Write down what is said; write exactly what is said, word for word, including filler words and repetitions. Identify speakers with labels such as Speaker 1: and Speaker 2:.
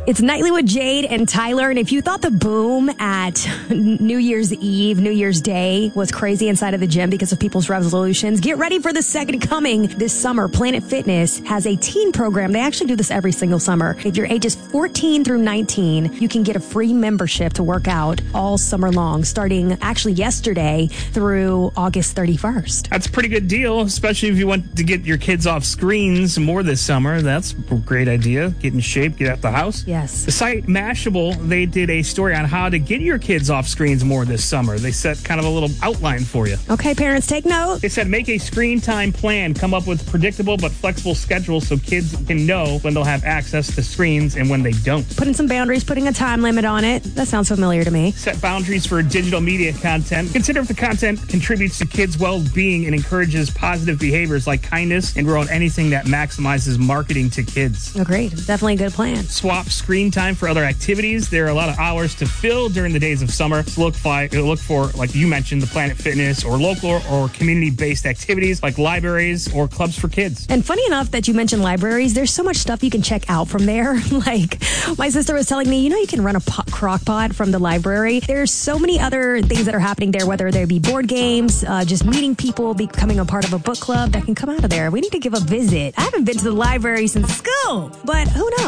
Speaker 1: It's Nightly with Jade and Tyler. And if you thought the boom at New Year's Eve, New Year's Day was crazy inside of the gym because of people's resolutions, get ready for the second coming this summer. Planet Fitness has a teen program. They actually do this every single summer. If your age is fourteen through nineteen, you can get a free membership to work out all summer long, starting actually yesterday through August thirty-first.
Speaker 2: That's a pretty good deal, especially if you want to get your kids off screens more this summer. That's a great idea. Get in shape, get out the house.
Speaker 1: Yes.
Speaker 2: The site Mashable, they did a story on how to get your kids off screens more this summer. They set kind of a little outline for you.
Speaker 1: Okay, parents, take note.
Speaker 2: They said make a screen time plan. Come up with predictable but flexible schedules so kids can know when they'll have access to screens and when they don't.
Speaker 1: Putting some boundaries, putting a time limit on it. That sounds familiar to me.
Speaker 2: Set boundaries for digital media content. Consider if the content contributes to kids' well-being and encourages positive behaviors like kindness, and rule out anything that maximizes marketing to kids.
Speaker 1: Agreed. Definitely a good plan.
Speaker 2: Swap screen time for other activities. There are a lot of hours to fill during the days of summer. So look, fi- look for, like you mentioned, the Planet Fitness or local or community-based activities like libraries or clubs for kids.
Speaker 1: And funny enough that you mentioned libraries, there's so much stuff you can check out from there. Like my sister was telling me, you know, you can run a po- crock pot from the library. There's so many other things that are happening there, whether they be board games, uh, just meeting people, becoming a part of a book club that can come out of there. We need to give a visit. I haven't been to the library since school, but who knows?